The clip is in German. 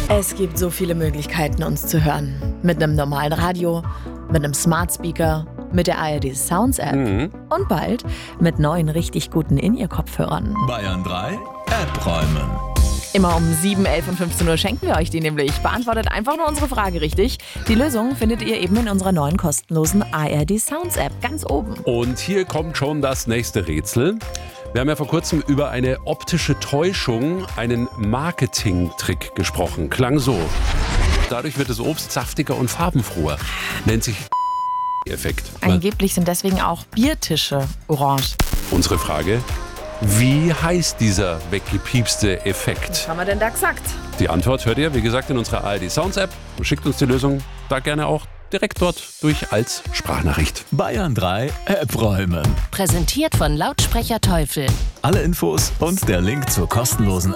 Es gibt so viele Möglichkeiten, uns zu hören. Mit einem normalen Radio, mit einem Smart Speaker, mit der ARD Sounds App und bald mit neuen richtig guten In-Ear-Kopfhörern. Bayern 3 App räumen. Immer um 7, 11 und 15 Uhr schenken wir euch die nämlich. Beantwortet einfach nur unsere Frage richtig. Die Lösung findet ihr eben in unserer neuen kostenlosen ARD Sounds App ganz oben. Und hier kommt schon das nächste Rätsel. Wir haben ja vor kurzem über eine optische Täuschung, einen Marketing-Trick gesprochen. Klang so. Dadurch wird das Obst saftiger und farbenfroher. Nennt sich Effekt. Angeblich sind deswegen auch Biertische orange. Unsere Frage: Wie heißt dieser weggepiepste Effekt? Was haben wir denn da gesagt? Die Antwort hört ihr, wie gesagt, in unserer ARD Sounds App. Schickt uns die Lösung da gerne auch direkt dort durch als Sprachnachricht. Bayern 3 App räumen. Präsentiert von Lautsprecher Teufel. Alle Infos und der Link zur kostenlosen